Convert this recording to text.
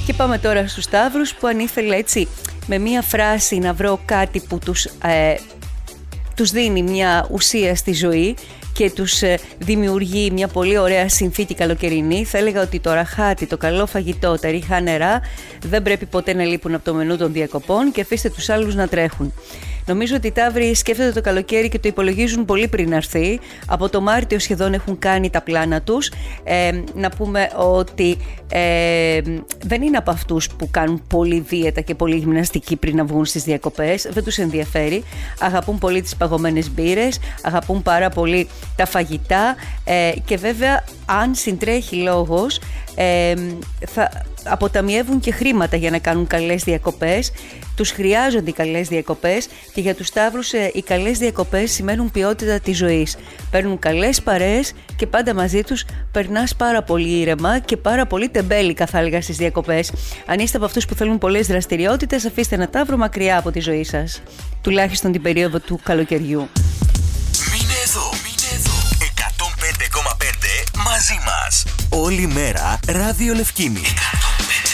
Και πάμε τώρα στους Σταύρους, που αν ήθελα έτσι με μία φράση να βρω κάτι που τους δίνει μια ουσία στη ζωή και τους δημιουργεί μια πολύ ωραία συνθήκη καλοκαιρινή, θα έλεγα ότι το ραχάτι, το καλό φαγητό, τα ρίχα νερά δεν πρέπει ποτέ να λείπουν από το μενού των διακοπών και αφήστε τους άλλους να τρέχουν. Νομίζω ότι οι Ταύροι σκέφτονται το καλοκαίρι και το υπολογίζουν πολύ πριν έρθει. Από το Μάρτιο σχεδόν έχουν κάνει τα πλάνα τους. Να πούμε ότι δεν είναι από αυτούς που κάνουν πολύ δίαιτα και πολύ γυμναστική πριν να βγουν στις διακοπές. Δεν τους ενδιαφέρει. Αγαπούν πολύ τις παγωμένες μπύρες, αγαπούν πάρα πολύ τα φαγητά και βέβαια αν συντρέχει λόγος θα αποταμιεύουν και χρήματα για να κάνουν καλές διακοπές. Τους χρειάζονται οι καλές διακοπές και για τους Σταύρους οι καλές διακοπές σημαίνουν ποιότητα της ζωής. Παίρνουν καλές παρέες και πάντα μαζί τους περνάς πάρα πολύ ήρεμα και πάρα πολύ τεμπέλικα, θα έλεγα, στις διακοπές. Αν είστε από αυτούς που θέλουν πολλές δραστηριότητες, αφήστε ένα Ταύρο μακριά από τη ζωή σας. Τουλάχιστον την περίοδο του καλοκαιριού. Μείνε εδώ. 105,5 μαζί μας. Όλη μέρα Ράδιο Λευκήνη.